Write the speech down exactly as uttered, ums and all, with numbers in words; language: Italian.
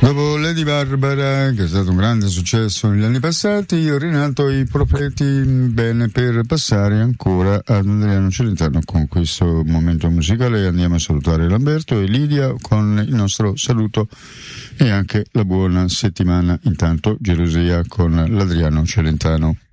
Dopo Lady Barbara, che è stato un grande successo negli anni passati, io Renato e i Profeti, bene, per passare ancora ad Adriano Celentano con questo momento musicale andiamo a salutare Lamberto e Lidia con il nostro saluto e anche la buona settimana. Intanto gelosia con l'Adriano Celentano.